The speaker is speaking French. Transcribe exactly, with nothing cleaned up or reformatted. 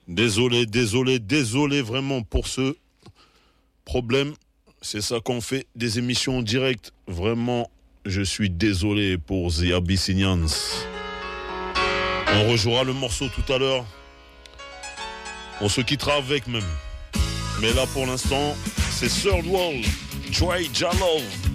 Désolé, désolé, désolé vraiment pour ce problème. C'est ça qu'on fait des émissions en direct. Vraiment, je suis désolé pour The Abyssinians. On rejouera le morceau tout à l'heure. On se quittera avec même. Mais là, pour l'instant, c'est Third World, Dry Jalove.